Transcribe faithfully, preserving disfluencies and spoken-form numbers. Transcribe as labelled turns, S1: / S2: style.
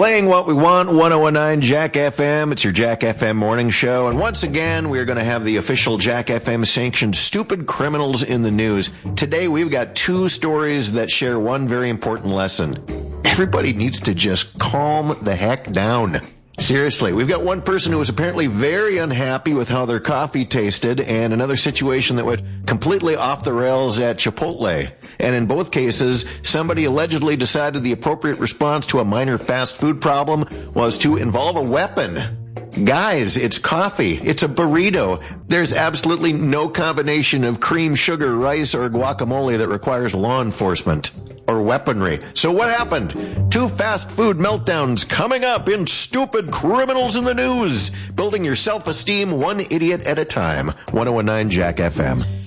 S1: Playing what we want, one oh one nine Jack F M. It's your Jack F M morning show. And once again, we're going to have the official Jack F M sanctioned stupid criminals in the news. Today, we've got two stories that share one very important lesson. Everybody needs to just calm the heck down. Seriously, we've got one person who was apparently very unhappy with how their coffee tasted, and another situation that went completely off the rails at Chipotle. And in both cases, somebody allegedly decided the appropriate response to a minor fast food problem was to involve a weapon. Guys, it's coffee. It's a burrito. There's absolutely no combination of cream, sugar, rice, or guacamole that requires law enforcement or weaponry. So what happened? Two fast food meltdowns coming up in Stupid Criminals in the News. Building your self-esteem one idiot at a time. one oh one nine Jack F M.